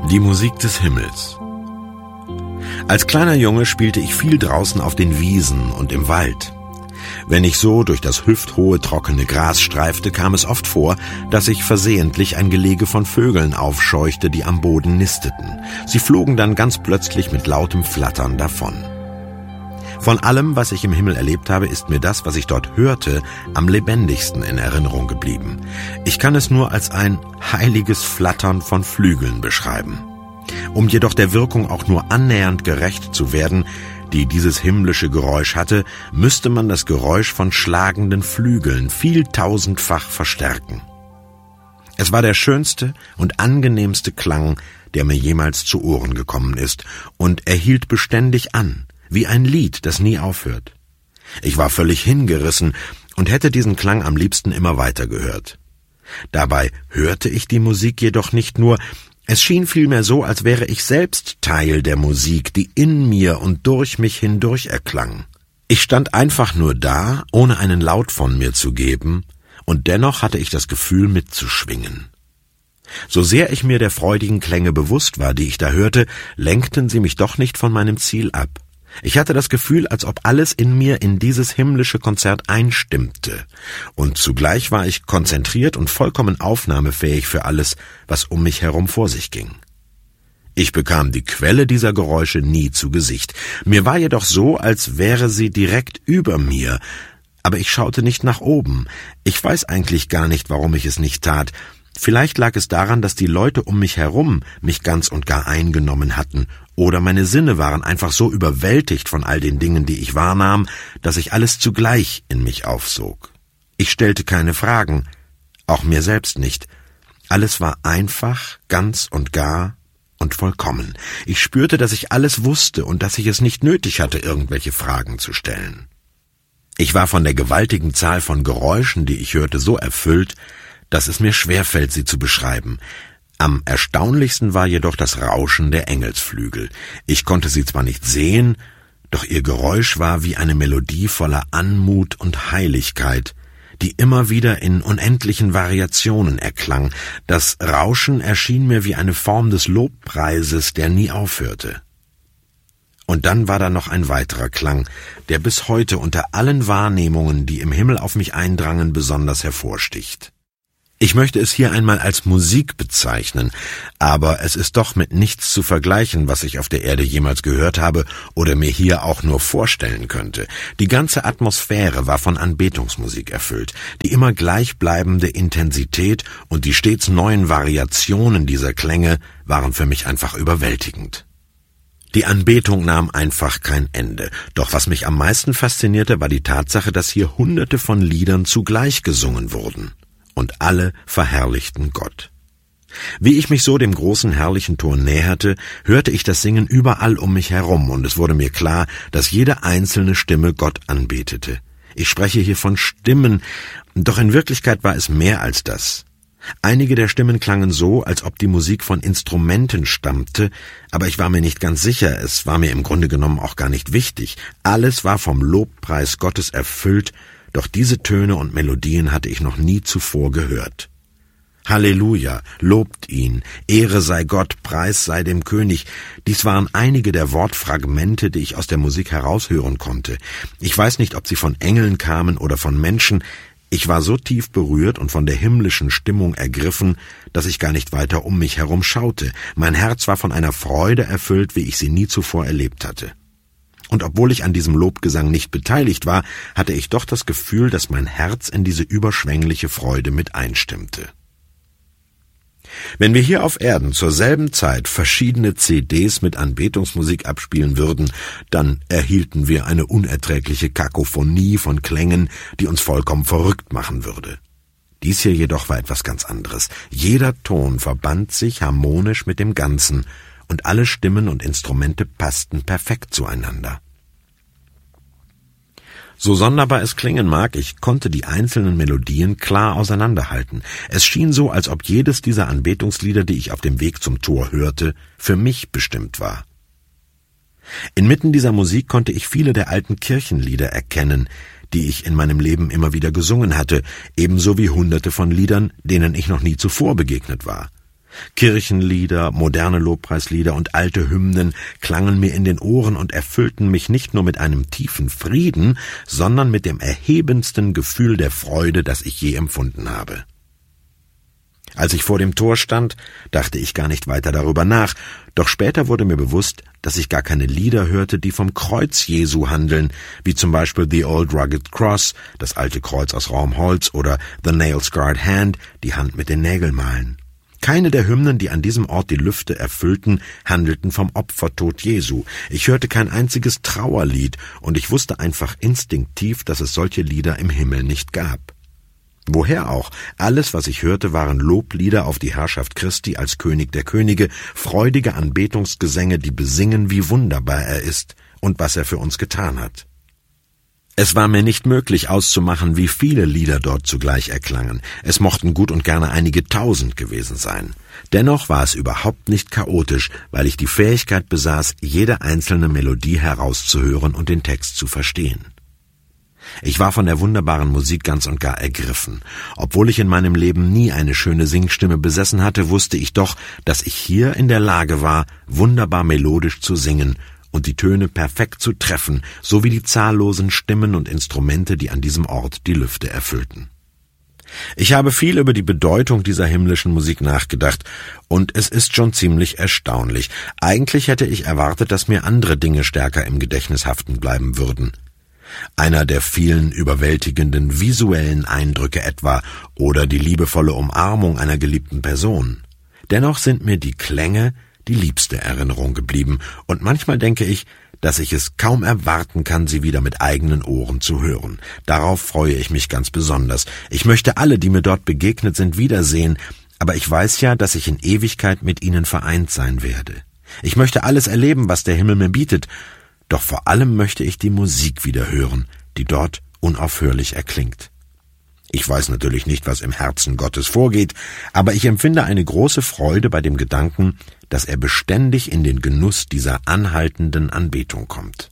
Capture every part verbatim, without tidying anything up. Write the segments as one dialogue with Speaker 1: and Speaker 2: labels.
Speaker 1: Die Musik des Himmels. Als kleiner Junge spielte ich viel draußen auf den Wiesen und im Wald. Wenn ich so durch das hüfthohe, trockene Gras streifte, kam es oft vor, dass ich versehentlich ein Gelege von Vögeln aufscheuchte, die am Boden nisteten. Sie flogen dann ganz plötzlich mit lautem Flattern davon. Von allem, was ich im Himmel erlebt habe, ist mir das, was ich dort hörte, am lebendigsten in Erinnerung geblieben. Ich kann es nur als ein heiliges Flattern von Flügeln beschreiben. Um jedoch der Wirkung auch nur annähernd gerecht zu werden, die dieses himmlische Geräusch hatte, müsste man das Geräusch von schlagenden Flügeln vieltausendfach verstärken. Es war der schönste und angenehmste Klang, der mir jemals zu Ohren gekommen ist, und er hielt beständig an, wie ein Lied, das nie aufhört. Ich war völlig hingerissen und hätte diesen Klang am liebsten immer weiter gehört. Dabei hörte ich die Musik jedoch nicht nur, es schien vielmehr so, als wäre ich selbst Teil der Musik, die in mir und durch mich hindurch erklang. Ich stand einfach nur da, ohne einen Laut von mir zu geben, und dennoch hatte ich das Gefühl, mitzuschwingen. So sehr ich mir der freudigen Klänge bewusst war, die ich da hörte, lenkten sie mich doch nicht von meinem Ziel ab. Ich hatte das Gefühl, als ob alles in mir in dieses himmlische Konzert einstimmte, und zugleich war ich konzentriert und vollkommen aufnahmefähig für alles, was um mich herum vor sich ging. Ich bekam die Quelle dieser Geräusche nie zu Gesicht. Mir war jedoch so, als wäre sie direkt über mir, aber ich schaute nicht nach oben. Ich weiß eigentlich gar nicht, warum ich es nicht tat. Vielleicht lag es daran, dass die Leute um mich herum mich ganz und gar eingenommen hatten, oder meine Sinne waren einfach so überwältigt von all den Dingen, die ich wahrnahm, dass ich alles zugleich in mich aufsog. Ich stellte keine Fragen, auch mir selbst nicht. Alles war einfach, ganz und gar und vollkommen. Ich spürte, dass ich alles wusste und dass ich es nicht nötig hatte, irgendwelche Fragen zu stellen. Ich war von der gewaltigen Zahl von Geräuschen, die ich hörte, so erfüllt, dass es mir schwerfällt, sie zu beschreiben. Am erstaunlichsten war jedoch das Rauschen der Engelsflügel. Ich konnte sie zwar nicht sehen, doch ihr Geräusch war wie eine Melodie voller Anmut und Heiligkeit, die immer wieder in unendlichen Variationen erklang. Das Rauschen erschien mir wie eine Form des Lobpreises, der nie aufhörte. Und dann war da noch ein weiterer Klang, der bis heute unter allen Wahrnehmungen, die im Himmel auf mich eindrangen, besonders hervorsticht. Ich möchte es hier einmal als Musik bezeichnen, aber es ist doch mit nichts zu vergleichen, was ich auf der Erde jemals gehört habe oder mir hier auch nur vorstellen könnte. Die ganze Atmosphäre war von Anbetungsmusik erfüllt. Die immer gleichbleibende Intensität und die stets neuen Variationen dieser Klänge waren für mich einfach überwältigend. Die Anbetung nahm einfach kein Ende. Doch was mich am meisten faszinierte, war die Tatsache, dass hier Hunderte von Liedern zugleich gesungen wurden. Und alle verherrlichten Gott. Wie ich mich so dem großen herrlichen Tor näherte, hörte ich das Singen überall um mich herum, und es wurde mir klar, dass jede einzelne Stimme Gott anbetete. Ich spreche hier von Stimmen, doch in Wirklichkeit war es mehr als das. Einige der Stimmen klangen so, als ob die Musik von Instrumenten stammte, aber ich war mir nicht ganz sicher, es war mir im Grunde genommen auch gar nicht wichtig. Alles war vom Lobpreis Gottes erfüllt, doch diese Töne und Melodien hatte ich noch nie zuvor gehört. Halleluja, lobt ihn, Ehre sei Gott, Preis sei dem König. Dies waren einige der Wortfragmente, die ich aus der Musik heraushören konnte. Ich weiß nicht, ob sie von Engeln kamen oder von Menschen. Ich war so tief berührt und von der himmlischen Stimmung ergriffen, dass ich gar nicht weiter um mich herum schaute. Mein Herz war von einer Freude erfüllt, wie ich sie nie zuvor erlebt hatte. Und obwohl ich an diesem Lobgesang nicht beteiligt war, hatte ich doch das Gefühl, dass mein Herz in diese überschwängliche Freude mit einstimmte. Wenn wir hier auf Erden zur selben Zeit verschiedene C Ds mit Anbetungsmusik abspielen würden, dann erhielten wir eine unerträgliche Kakophonie von Klängen, die uns vollkommen verrückt machen würde. Dies hier jedoch war etwas ganz anderes. Jeder Ton verband sich harmonisch mit dem Ganzen, und alle Stimmen und Instrumente passten perfekt zueinander. So sonderbar es klingen mag, ich konnte die einzelnen Melodien klar auseinanderhalten. Es schien so, als ob jedes dieser Anbetungslieder, die ich auf dem Weg zum Tor hörte, für mich bestimmt war. Inmitten dieser Musik konnte ich viele der alten Kirchenlieder erkennen, die ich in meinem Leben immer wieder gesungen hatte, ebenso wie hunderte von Liedern, denen ich noch nie zuvor begegnet war. Kirchenlieder, moderne Lobpreislieder und alte Hymnen klangen mir in den Ohren und erfüllten mich nicht nur mit einem tiefen Frieden, sondern mit dem erhebendsten Gefühl der Freude, das ich je empfunden habe. Als ich vor dem Tor stand, dachte ich gar nicht weiter darüber nach, doch später wurde mir bewusst, dass ich gar keine Lieder hörte, die vom Kreuz Jesu handeln, wie zum Beispiel The Old Rugged Cross, das alte Kreuz aus rauem Holz, oder The Nail-Scarred Hand, die Hand mit den Nägelmalen. Keine der Hymnen, die an diesem Ort die Lüfte erfüllten, handelten vom Opfertod Jesu. Ich hörte kein einziges Trauerlied, und ich wusste einfach instinktiv, dass es solche Lieder im Himmel nicht gab. Woher auch? Alles, was ich hörte, waren Loblieder auf die Herrschaft Christi als König der Könige, freudige Anbetungsgesänge, die besingen, wie wunderbar er ist und was er für uns getan hat. Es war mir nicht möglich auszumachen, wie viele Lieder dort zugleich erklangen. Es mochten gut und gerne einige tausend gewesen sein. Dennoch war es überhaupt nicht chaotisch, weil ich die Fähigkeit besaß, jede einzelne Melodie herauszuhören und den Text zu verstehen. Ich war von der wunderbaren Musik ganz und gar ergriffen. Obwohl ich in meinem Leben nie eine schöne Singstimme besessen hatte, wusste ich doch, dass ich hier in der Lage war, wunderbar melodisch zu singen und die Töne perfekt zu treffen, sowie die zahllosen Stimmen und Instrumente, die an diesem Ort die Lüfte erfüllten. Ich habe viel über die Bedeutung dieser himmlischen Musik nachgedacht, und es ist schon ziemlich erstaunlich. Eigentlich hätte ich erwartet, dass mir andere Dinge stärker im Gedächtnis haften bleiben würden. Einer der vielen überwältigenden visuellen Eindrücke etwa oder die liebevolle Umarmung einer geliebten Person. Dennoch sind mir die Klänge die liebste Erinnerung geblieben, und manchmal denke ich, dass ich es kaum erwarten kann, sie wieder mit eigenen Ohren zu hören. Darauf freue ich mich ganz besonders. Ich möchte alle, die mir dort begegnet sind, wiedersehen, aber ich weiß ja, dass ich in Ewigkeit mit ihnen vereint sein werde. Ich möchte alles erleben, was der Himmel mir bietet, doch vor allem möchte ich die Musik wieder hören, die dort unaufhörlich erklingt. Ich weiß natürlich nicht, was im Herzen Gottes vorgeht, aber ich empfinde eine große Freude bei dem Gedanken, dass er beständig in den Genuss dieser anhaltenden Anbetung kommt.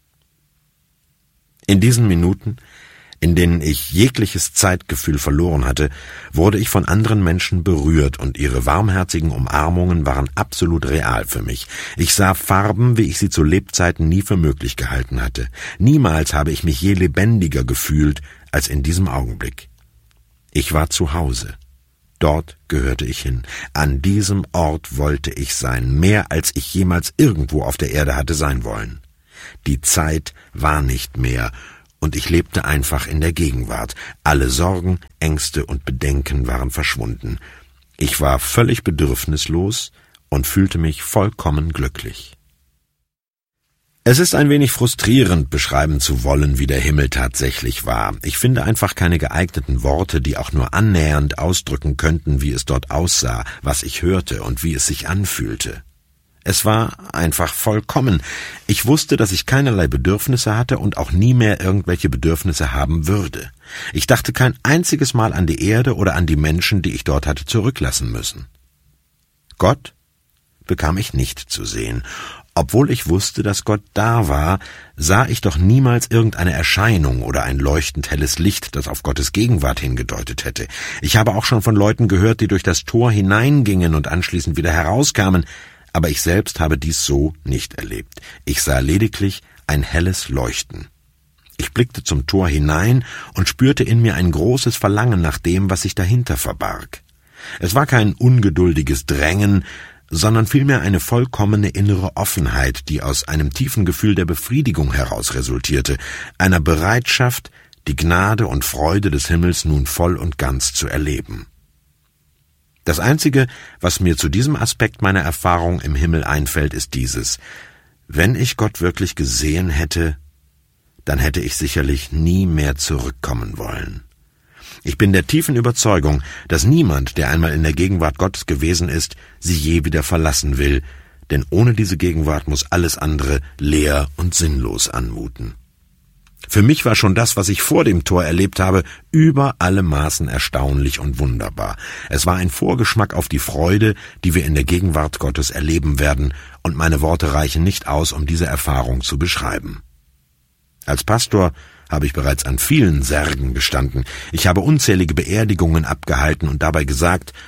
Speaker 1: In diesen Minuten, in denen ich jegliches Zeitgefühl verloren hatte, wurde ich von anderen Menschen berührt, und ihre warmherzigen Umarmungen waren absolut real für mich. Ich sah Farben, wie ich sie zu Lebzeiten nie für möglich gehalten hatte. Niemals habe ich mich je lebendiger gefühlt als in diesem Augenblick. Ich war zu Hause. Dort gehörte ich hin. An diesem Ort wollte ich sein, mehr als ich jemals irgendwo auf der Erde hatte sein wollen. Die Zeit war nicht mehr, und ich lebte einfach in der Gegenwart. Alle Sorgen, Ängste und Bedenken waren verschwunden. Ich war völlig bedürfnislos und fühlte mich vollkommen glücklich. Es ist ein wenig frustrierend, beschreiben zu wollen, wie der Himmel tatsächlich war. Ich finde einfach keine geeigneten Worte, die auch nur annähernd ausdrücken könnten, wie es dort aussah, was ich hörte und wie es sich anfühlte. Es war einfach vollkommen. Ich wusste, dass ich keinerlei Bedürfnisse hatte und auch nie mehr irgendwelche Bedürfnisse haben würde. Ich dachte kein einziges Mal an die Erde oder an die Menschen, die ich dort hatte zurücklassen müssen. Gott bekam ich nicht zu sehen. Obwohl ich wusste, dass Gott da war, sah ich doch niemals irgendeine Erscheinung oder ein leuchtend helles Licht, das auf Gottes Gegenwart hingedeutet hätte. Ich habe auch schon von Leuten gehört, die durch das Tor hineingingen und anschließend wieder herauskamen, aber ich selbst habe dies so nicht erlebt. Ich sah lediglich ein helles Leuchten. Ich blickte zum Tor hinein und spürte in mir ein großes Verlangen nach dem, was sich dahinter verbarg. Es war kein ungeduldiges Drängen, sondern vielmehr eine vollkommene innere Offenheit, die aus einem tiefen Gefühl der Befriedigung heraus resultierte, einer Bereitschaft, die Gnade und Freude des Himmels nun voll und ganz zu erleben. Das Einzige, was mir zu diesem Aspekt meiner Erfahrung im Himmel einfällt, ist dieses: Wenn ich Gott wirklich gesehen hätte, dann hätte ich sicherlich nie mehr zurückkommen wollen. Ich bin der tiefen Überzeugung, dass niemand, der einmal in der Gegenwart Gottes gewesen ist, sie je wieder verlassen will, denn ohne diese Gegenwart muss alles andere leer und sinnlos anmuten. Für mich war schon das, was ich vor dem Tor erlebt habe, über alle Maßen erstaunlich und wunderbar. Es war ein Vorgeschmack auf die Freude, die wir in der Gegenwart Gottes erleben werden, und meine Worte reichen nicht aus, um diese Erfahrung zu beschreiben. Als Pastor habe ich bereits an vielen Särgen gestanden. Ich habe unzählige Beerdigungen abgehalten und dabei gesagt: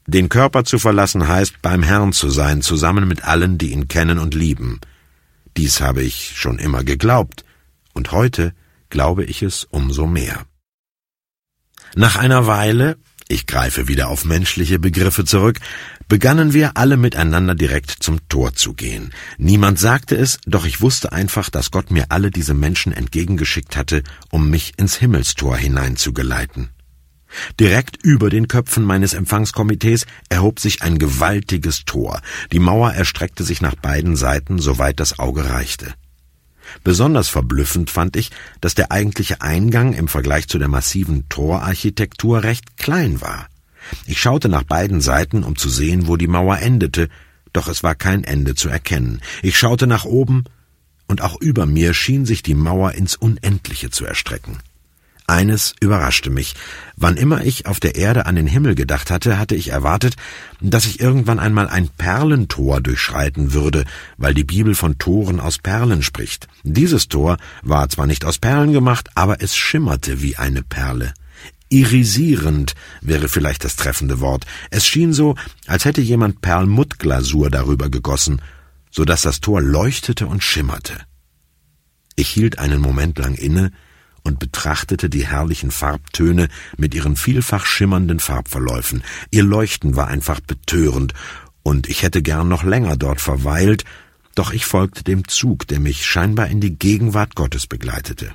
Speaker 1: Den Körper zu verlassen heißt, beim Herrn zu sein, zusammen mit allen, die ihn kennen und lieben. Dies habe ich schon immer geglaubt, und heute glaube ich es umso mehr. Nach einer Weile, ich greife wieder auf menschliche Begriffe zurück, begannen wir alle miteinander direkt zum Tor zu gehen. Niemand sagte es, doch ich wusste einfach, dass Gott mir alle diese Menschen entgegengeschickt hatte, um mich ins Himmelstor hineinzugeleiten. Direkt über den Köpfen meines Empfangskomitees erhob sich ein gewaltiges Tor. Die Mauer erstreckte sich nach beiden Seiten, soweit das Auge reichte. Besonders verblüffend fand ich, dass der eigentliche Eingang im Vergleich zu der massiven Torarchitektur recht klein war. Ich schaute nach beiden Seiten, um zu sehen, wo die Mauer endete, doch es war kein Ende zu erkennen. Ich schaute nach oben, und auch über mir schien sich die Mauer ins Unendliche zu erstrecken. Eines überraschte mich. Wann immer ich auf der Erde an den Himmel gedacht hatte, hatte ich erwartet, dass ich irgendwann einmal ein Perlentor durchschreiten würde, weil die Bibel von Toren aus Perlen spricht. Dieses Tor war zwar nicht aus Perlen gemacht, aber es schimmerte wie eine Perle. Irisierend wäre vielleicht das treffende Wort. Es schien so, als hätte jemand Perlmuttglasur darüber gegossen, so dass das Tor leuchtete und schimmerte. Ich hielt einen Moment lang inne und betrachtete die herrlichen Farbtöne mit ihren vielfach schimmernden Farbverläufen. Ihr Leuchten war einfach betörend, und ich hätte gern noch länger dort verweilt, doch ich folgte dem Zug, der mich scheinbar in die Gegenwart Gottes begleitete.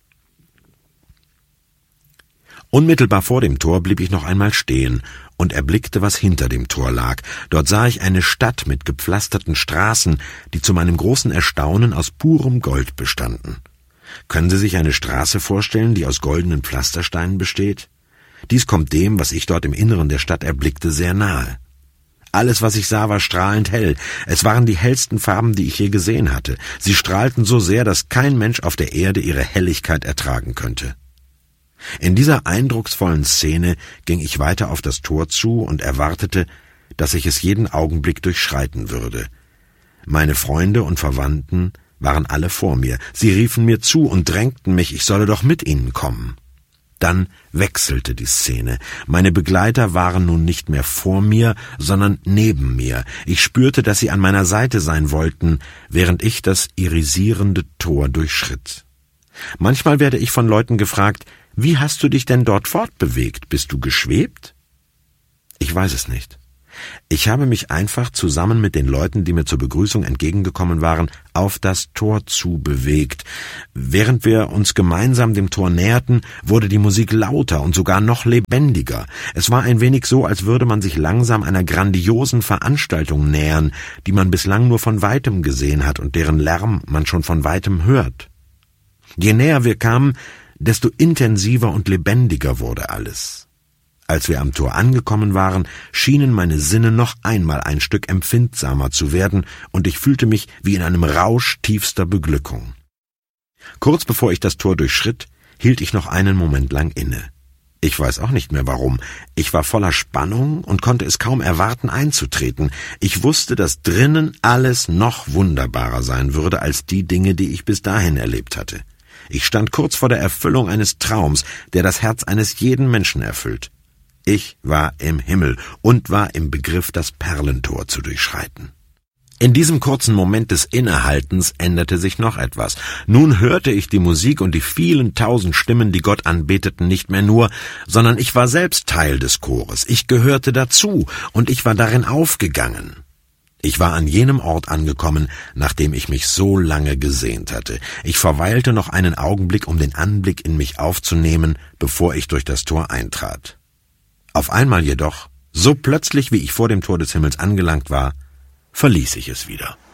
Speaker 1: Unmittelbar vor dem Tor blieb ich noch einmal stehen und erblickte, was hinter dem Tor lag. Dort sah ich eine Stadt mit gepflasterten Straßen, die zu meinem großen Erstaunen aus purem Gold bestanden. Können Sie sich eine Straße vorstellen, die aus goldenen Pflastersteinen besteht? Dies kommt dem, was ich dort im Inneren der Stadt erblickte, sehr nahe. Alles, was ich sah, war strahlend hell. Es waren die hellsten Farben, die ich je gesehen hatte. Sie strahlten so sehr, dass kein Mensch auf der Erde ihre Helligkeit ertragen könnte. In dieser eindrucksvollen Szene ging ich weiter auf das Tor zu und erwartete, dass ich es jeden Augenblick durchschreiten würde. Meine Freunde und Verwandten waren alle vor mir. Sie riefen mir zu und drängten mich, ich solle doch mit ihnen kommen. Dann wechselte die Szene. Meine Begleiter waren nun nicht mehr vor mir, sondern neben mir. Ich spürte, dass sie an meiner Seite sein wollten, während ich das irisierende Tor durchschritt. Manchmal werde ich von Leuten gefragt, wie hast du dich denn dort fortbewegt? Bist du geschwebt? Ich weiß es nicht. Ich habe mich einfach zusammen mit den Leuten, die mir zur Begrüßung entgegengekommen waren, auf das Tor zu bewegt. Während wir uns gemeinsam dem Tor näherten, wurde die Musik lauter und sogar noch lebendiger. Es war ein wenig so, als würde man sich langsam einer grandiosen Veranstaltung nähern, die man bislang nur von Weitem gesehen hat und deren Lärm man schon von Weitem hört. Je näher wir kamen, desto intensiver und lebendiger wurde alles. Als wir am Tor angekommen waren, schienen meine Sinne noch einmal ein Stück empfindsamer zu werden, und ich fühlte mich wie in einem Rausch tiefster Beglückung. Kurz bevor ich das Tor durchschritt, hielt ich noch einen Moment lang inne. Ich weiß auch nicht mehr warum. Ich war voller Spannung und konnte es kaum erwarten, einzutreten. Ich wusste, dass drinnen alles noch wunderbarer sein würde als die Dinge, die ich bis dahin erlebt hatte. Ich stand kurz vor der Erfüllung eines Traums, der das Herz eines jeden Menschen erfüllt. Ich war im Himmel und war im Begriff, das Perlentor zu durchschreiten. In diesem kurzen Moment des Innehaltens änderte sich noch etwas. Nun hörte ich die Musik und die vielen tausend Stimmen, die Gott anbeteten, nicht mehr nur, sondern ich war selbst Teil des Chores. Ich gehörte dazu und ich war darin aufgegangen. Ich war an jenem Ort angekommen, nach dem ich mich so lange gesehnt hatte. Ich verweilte noch einen Augenblick, um den Anblick in mich aufzunehmen, bevor ich durch das Tor eintrat. Auf einmal jedoch, so plötzlich wie ich vor dem Tor des Himmels angelangt war, verließ ich es wieder.